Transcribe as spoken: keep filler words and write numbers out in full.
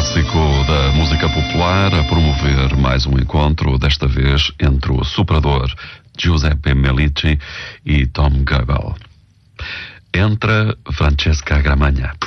clássico da música popular a promover mais um encontro, desta vez entre o soprador Giuseppe Melici e Tom Goebel. Entra Francesca Gramagna.